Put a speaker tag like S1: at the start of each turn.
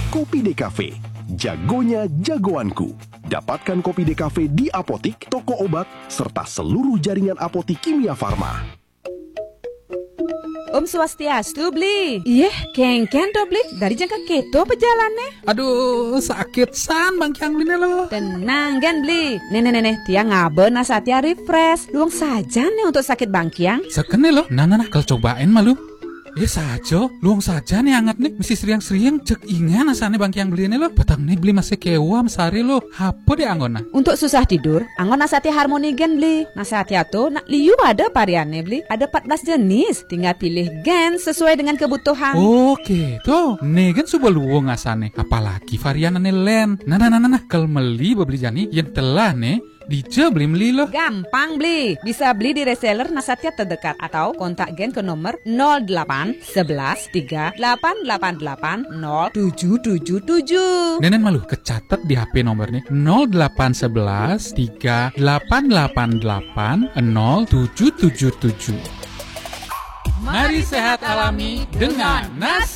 S1: Kopi Decafe, jagonya jagoanku. Dapatkan Kopi Decafe di apotik, toko obat, serta seluruh jaringan apotik Kimia Farma.
S2: Om Swastiastu, Bli. Iya, kengken do, Bli. Dari jangka keto pejalannya.
S3: Aduh, sakit san Bang Kyang Bli lo.
S2: Tenang kan, Bli. Nenek, tiang ngabe nasatia refresh. Luang saja nih untuk sakit Bang Kyang.
S3: Sekene lo. Nah, kalau cobain malu. Saja, luang saja nih anget nih. Mesti sering-sering cek ingan asane Bang Kyang beli ini lo. Petang nih beli masih kewam sehari lo. Apa deh anggona?
S2: Untuk susah tidur, anggon nasatia harmoni gen, Bli. Nasatia tuh nak liu ada variannya, Bli. Ada 14 jenis. Tinggal pilih gen sesuai dengan kebutuhan.
S3: Oke, tuh. Nih kan sudah luang asane. Apalagi variannya len. Nah. Kalau beli beli jani yang telah nih. Dice beli lo.
S2: Gampang, Bli. Bisa beli di reseller Nasatia terdekat atau kontak gen ke nomor 08 11 3888 0777.
S3: Nenen malu kecatat di HP nomornya 0811 3888 0777. Mari sehat alami dengan Nas